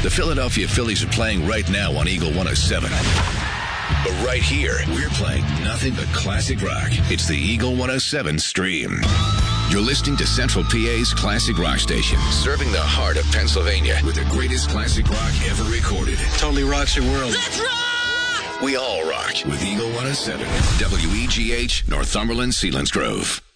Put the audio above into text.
The Philadelphia Phillies are playing right now on Eagle 107. But right here, we're playing nothing but classic rock. It's the Eagle 107 stream. You're listening to Central PA's classic rock station, serving the heart of Pennsylvania with the greatest classic rock ever recorded. Totally rocks your world. Let's rock! We all rock with Eagle 107. WEGH, Northumberland, Selinsgrove.